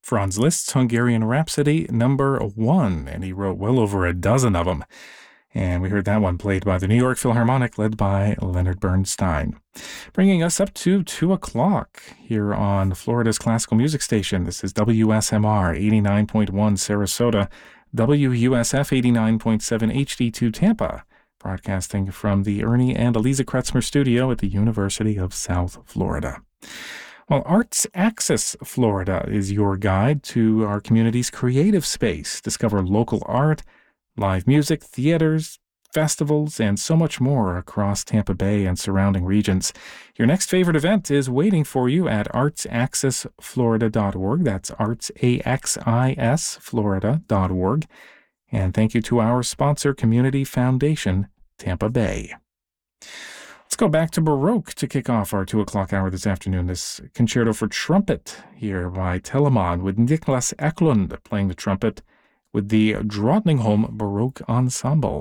Franz Liszt's Hungarian Rhapsody #1, and he wrote well over a dozen of them. And we heard that one played by the New York Philharmonic, led by Leonard Bernstein. Bringing us up to 2 o'clock here on Florida's classical music station. This is WSMR 89.1 Sarasota, WUSF 89.7 HD2 Tampa, broadcasting from the Ernie and Eliza Kretzmer studio at the University of South Florida. Well, Arts Axis Florida is your guide to our community's creative space. Discover local art, live music, theaters, festivals, and so much more across Tampa Bay and surrounding regions. Your next favorite event is waiting for you at artsaccessflorida.org. That's artsaccessflorida.org. And thank you to our sponsor, Community Foundation, Tampa Bay. Let's go back to Baroque to kick off our 2 o'clock hour this afternoon. This concerto for trumpet here by Telemann with Niklas Eklund playing the trumpet with the Drottningholm Baroque Ensemble.